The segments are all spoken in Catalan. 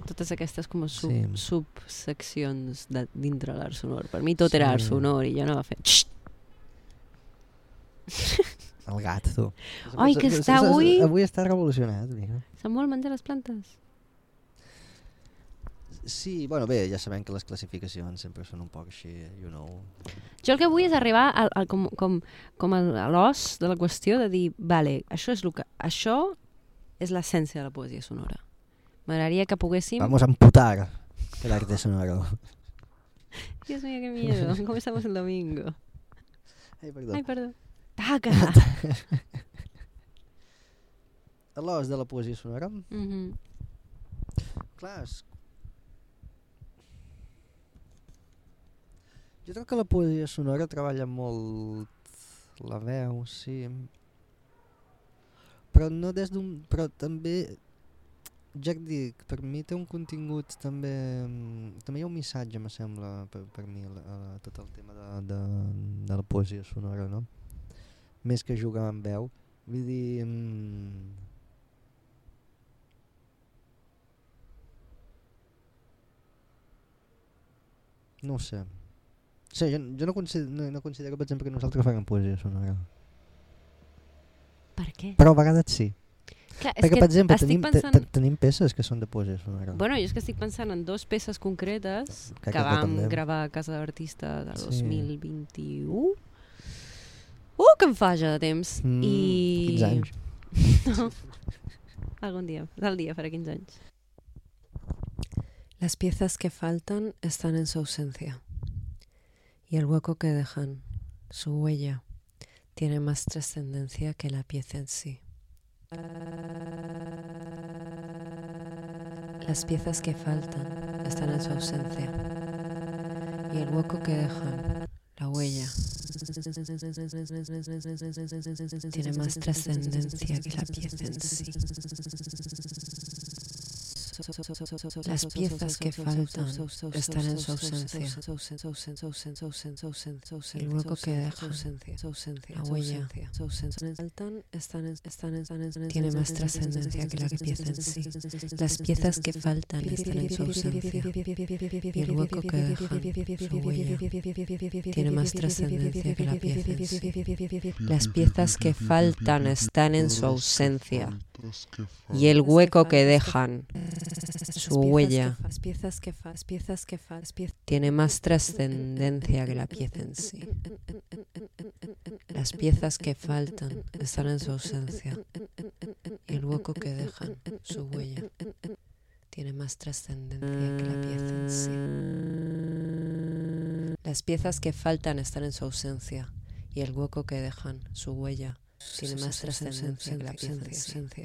totes aquestes com Sí. subseccions dintre l'art sonor. Per mi tot era art sonor i jo anava a fer... El gat, tu. Ai, que està avui... Avui està revolucionat. Mira. Se'n vol menjar les plantes? Sí, bueno, bé, ja sabem que les classificacions sempre són un poc així, you know. Jo el que vull és arribar com a l'os de la qüestió de dir, vale, això és l'essència de la poesia sonora. M'agradaria que poguéssim... Vamos a amputar el arte sonoro. Dios mío, qué miedo. ¿Cómo estamos el domingo? Ai, perdó. Ai, perdó. Taca! L'os de la poesia sonora? Clar, jo crec que la poesia sonora treballa molt la veu, sí. Però no des d'un... Però també, ja et dic, per mi té un contingut també... També hi ha un missatge, me sembla, per mi, tot el tema de la poesia sonora, no? Més que jugar amb veu. Vull dir... No ho sé. Sí, jo no considero, per exemple, que nosaltres fem poesia sonora. Per què? Però a vegades sí. Clar, perquè, per exemple, tenim peces que són de poesia sonora. Bueno, jo és que estic pensant en 2 peces concretes que vam gravar a Casa de l'Artista del 2021. Que em fa ja de temps. 15 anys. No. Algún día, tal día faré 15 años. Las piezas que faltan están en su ausencia y el hueco que dejan, su huella, tiene más trascendencia que la pieza en sí. Las piezas que faltan están en su ausencia y el hueco que dejan, la huella, tiene más trascendencia que la pieza en sí. Las piezas que faltan están en su ausencia. El hueco que deja, la huella, tiene más trascendencia que la pieza en sí. Las piezas que faltan están en su ausencia. Y el hueco que dejan, su huella, tiene más trascendencia que la pieza en sí. Las piezas que faltan están en su ausencia. Y el hueco que dejan, su huella, tiene más trascendencia que la pieza en sí. Las piezas que faltan están en su ausencia y el hueco que dejan, su huella, tiene más trascendencia que la pieza en sí. Las piezas que faltan están en su ausencia y el hueco que dejan, su huella, tiene más trascendencia que la pieza en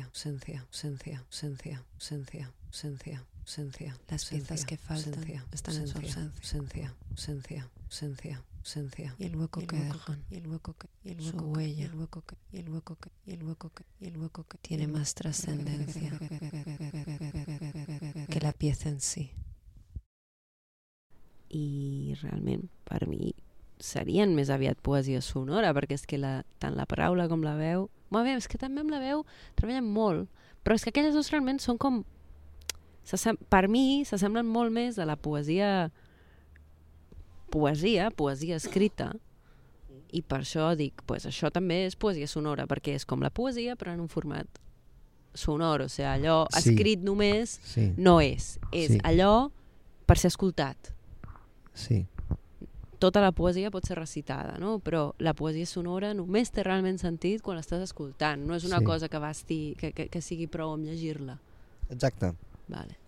sí. Las piezas que faltan están en su ausencia, y el hueco que dejan, su huella, tiene más trascendencia que la pieza en sí. I realment, per mi, serien més aviat poesia sonora, perquè és que tant la paraula com la veu... Molt bé, és que també amb la veu treballen molt, però és que aquelles dues realment són com... Per mi, s'assemblen molt més a la poesia escrita, i per això dic, pues això també és poesia sonora, perquè és com la poesia, però en un format sonor, o sigui, allò escrit només no és allò per ser escoltat. Sí. Tota la poesia pot ser recitada, no? Però la poesia sonora només té realment sentit quan l'estàs escoltant. No és una cosa que sigui prou amb llegir-la. Exacte. Vale.